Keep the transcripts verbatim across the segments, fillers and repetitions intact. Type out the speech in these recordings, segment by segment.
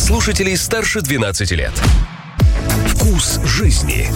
слушателей старше двенадцати лет. Вкус жизни.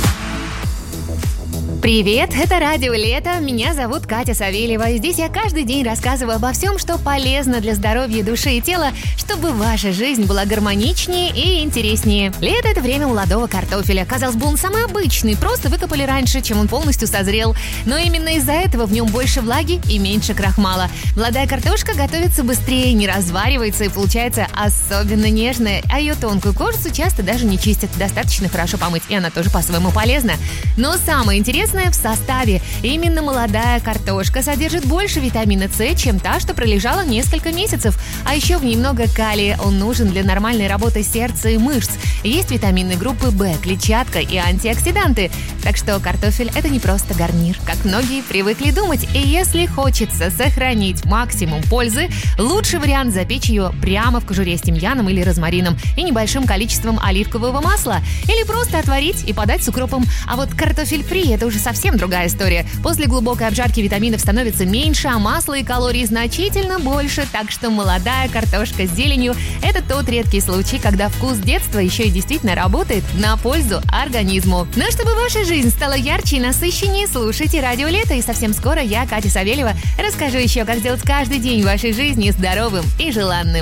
Привет, это Радио Лето, меня зовут Катя Савельева, и здесь я каждый день рассказываю обо всем, что полезно для здоровья души и тела, чтобы ваша жизнь была гармоничнее и интереснее. Лето – это время молодого картофеля. Казалось бы, он самый обычный, просто выкопали раньше, чем он полностью созрел. Но именно из-за этого в нем больше влаги и меньше крахмала. Молодая картошка готовится быстрее, не разваривается и получается особенно нежная, а ее тонкую кожицу часто даже не чистят, достаточно хорошо помыть, и она тоже по-своему полезна. Но самое интересное в составе. Именно молодая картошка содержит больше витамина С, чем та, что пролежала несколько месяцев. А еще в ней много калия. Он нужен для нормальной работы сердца и мышц. Есть витамины группы В, клетчатка и антиоксиданты. Так что картофель – это не просто гарнир, как многие привыкли думать. И если хочется сохранить максимум пользы, лучший вариант – запечь ее прямо в кожуре с тимьяном или розмарином и небольшим количеством оливкового масла. Или просто отварить и подать с укропом. А вот картофель фри – это уже совсем другая история. После глубокой обжарки витаминов становится меньше, а масла и калорий значительно больше, так что молодая картошка с зеленью – это тот редкий случай, когда вкус детства еще и действительно работает на пользу организму. Но чтобы ваша жизнь стала ярче и насыщеннее, слушайте Радио Лето, и совсем скоро я, Катя Савельева, расскажу еще, как сделать каждый день вашей жизни здоровым и желанным.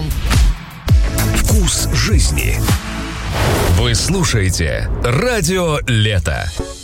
Вкус жизни. Вы слушаете Радио Лето.